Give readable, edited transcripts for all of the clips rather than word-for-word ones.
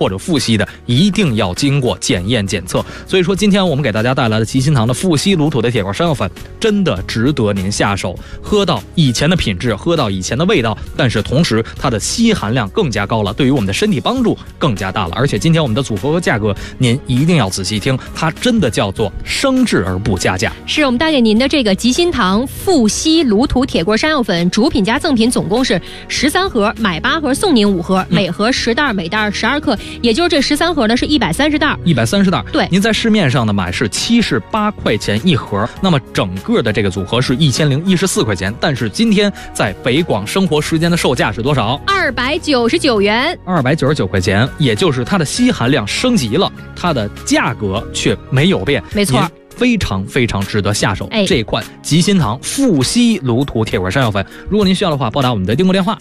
或者富硒的，一定要经过检验检测。所以说今天我们给大家带来的吉心堂的富硒卤土的铁块山药粉，真的值得您下手，喝到以前的品质，喝到以前的味道，但是同时它的硒含量更加高了，对于我们的身体帮助更加大了。而且今天我们的组合和价格您一定要仔细听，它真的叫做升质而不加价。 是我们带给您的这个吉心堂富硒卤土铁锅山药粉主品加赠品总共是13盒，买8盒送您5盒，每盒10袋，每袋12克，也就是这13盒呢是130袋 ，130袋。 对， 您在市面上呢买是78块钱一盒，那么整个的这个组合是1014块钱，但是今天在北广生活时间的售价是多少 ？299元 ，299块钱，也就是它的硒含量升级了，它的价格却没有变， 没错。 非常非常值得下手，这一款吉心堂富硒卤土铁块山药粉，如果您需要的话，拨打我们的订购电话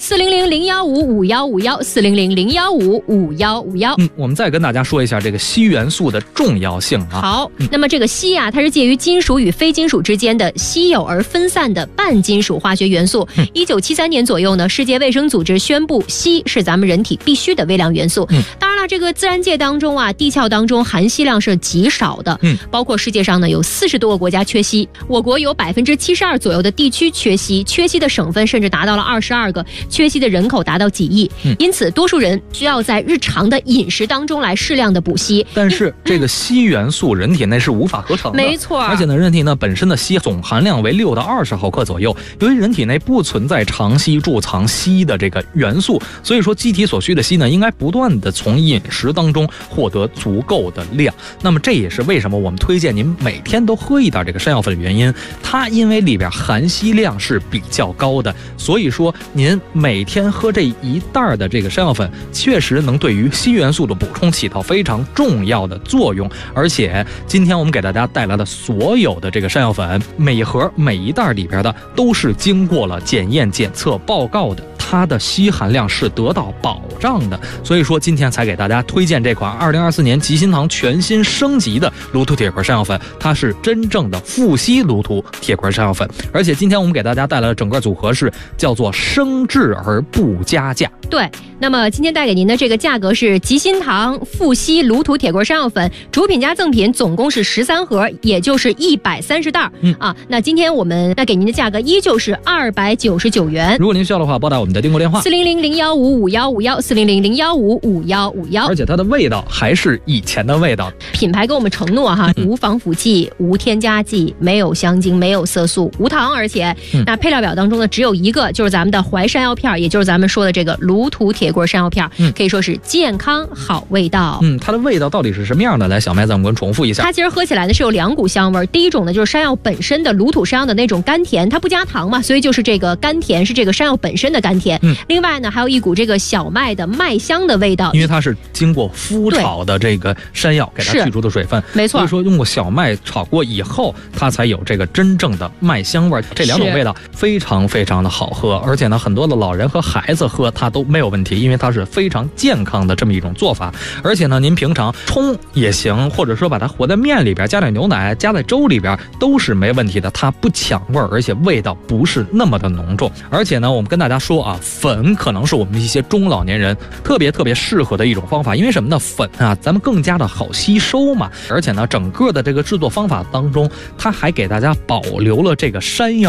400-015-5151，400-015-5151。 我们再跟大家说一下这个硒元素的重要性啊。 好，那么这个硒啊，它是介于金属与非金属之间的稀有而分散的半金属化学元素。1973年左右呢，世界卫生组织宣布硒是咱们人体必须的微量元素。当然了，这个自然界当中啊，地壳当中含硒量是极少的，包括世界上呢有40多个国家缺硒，我国有72%左右的地区缺硒，缺硒的省份甚至达到了22个，缺硒的人口达到几亿，因此多数人需要在日常的饮食当中来适量的补硒。 但是这个硒元素人体内是无法合成的， 没错。 而且呢，人体呢本身的硒总含量为6到20毫克左右，由于人体内不存在长期贮藏硒的这个元素，所以说机体所需的硒呢应该不断的从饮食当中获得足够的量。那么这也是为什么我们推荐您每天都喝一袋这个山药粉的原因，它因为里边含硒量是比较高的，所以说您每天喝这一袋的这个山药粉，确实能对于硒元素的补充起到非常重要的作用。而且今天我们给大家带来的所有的这个山药粉，每一盒每一袋里边的都是经过了检验检测报告的，它的硒含量是得到保障的，所以说今天才给大家推荐这款2024年吉心堂全新升级的卤土铁块山药粉，它是真正的富硒卤土铁块山药粉，而且今天我们给大家带来的整个组合是叫做升质而不加价。 对，那么今天带给您的这个价格是吉心堂富硒卤土铁块山药粉主品加赠品总共是13盒，也就是130袋那今天我们带给您的价格依旧是299元。 如果您需要的话，拨打我们的订购电话 400-015-5151，400-015-5151。 而且它的味道还是以前的味道， 品牌给我们承诺无防腐剂，无添加剂，没有香精，没有色素，无糖，而且那配料表当中呢只有一个，就是咱们的淮山药片，也就是咱们说的这个卤土铁锅山药片，可以说是健康好味道。 它的味道到底是什么样的？来，小麦咱们重复一下。 它其实喝起来呢是有2股香味，第一种呢就是山药本身的卤土山药的那种甘甜，它不加糖嘛，所以就是这个甘甜是这个山药本身的甘甜。另外呢还有一股这个小麦的麦香的味道， 因为它是经过麸炒的这个山药给它去除的水分， 没错。 所以说用过小麦炒过以后，它才有这个真正的麦香味。这2种味道非常非常的好喝，而且呢很多的老人和孩子喝它都没有问题，因为它是非常健康的这么一种做法。而且呢您平常冲也行，或者说把它和在面里边，加点牛奶，加在粥里边都是没问题的，它不抢味，而且味道不是那么的浓重。而且呢我们跟大家说粉可能是我们一些中老年人特别适合的一种方法，因为什么呢？粉咱们更加的好吸收嘛，而且呢整个的这个制作方法当中，它还给大家保留了这个山药